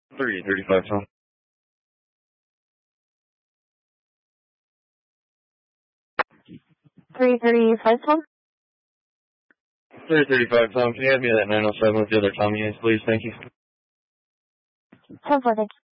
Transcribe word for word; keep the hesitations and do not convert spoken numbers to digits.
three thirty-five, Tom. three thirty-five, Tom? three thirty-five, Tom. Can you have me at that nine oh seven with the other Tommy Ace, please? Thank you. ten four, thank you.